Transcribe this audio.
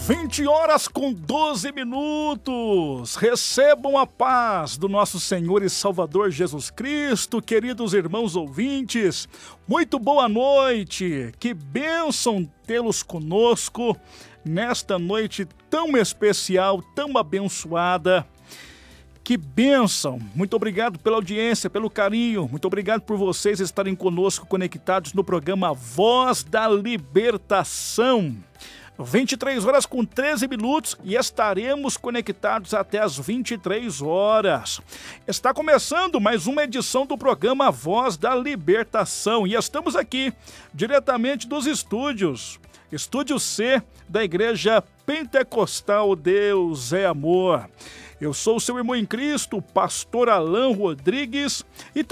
20h com 12. Recebam a paz do nosso Senhor e Salvador Jesus Cristo, queridos irmãos ouvintes. Muito boa noite, que bênção tê-los conosco nesta noite tão especial, tão abençoada. Que bênção! Muito obrigado pela audiência, pelo carinho. Muito obrigado por vocês estarem conosco conectados no programa Voz da Libertação. 23h com 13 e estaremos conectados até as 23h. Está começando mais uma edição do programa Voz da Libertação e estamos aqui diretamente dos estúdios. Estúdio C da Igreja Pentecostal Deus é Amor. Eu sou o seu irmão em Cristo, pastor Alan Rodrigues, e